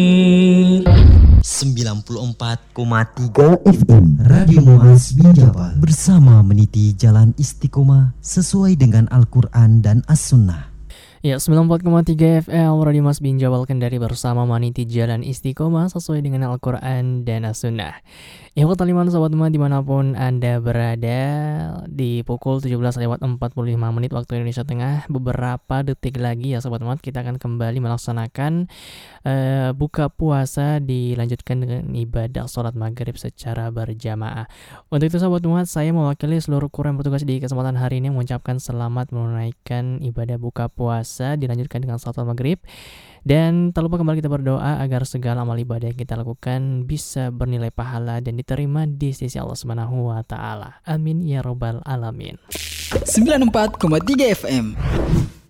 94,3 FM Radio Muaz Binjabal bersama meniti jalan istiqomah sesuai dengan Al-Quran dan As-Sunnah. Ya, 94,3 FM Radio Mas Binjawal Kendari bersama meniti jalan istiqomah sesuai dengan Al-Quran dan As-Sunnah. Ya, Taliman Sobat Umat dimanapun Anda berada, di pukul 17:45 waktu Indonesia Tengah, beberapa detik lagi ya Sobat Umat, kita akan kembali melaksanakan buka puasa dilanjutkan dengan ibadah sholat maghrib secara berjamaah. Untuk itu Sobat Umat, saya mewakili seluruh kru yang bertugas di kesempatan hari ini mengucapkan selamat menunaikan ibadah buka puasa dilanjutkan dengan sholat maghrib. Dan tak lupa kembali kita berdoa agar segala amal ibadah yang kita lakukan bisa bernilai pahala dan diterima di sisi Allah Subhanahu wa taala. Amin ya rabbal alamin. 94,3 FM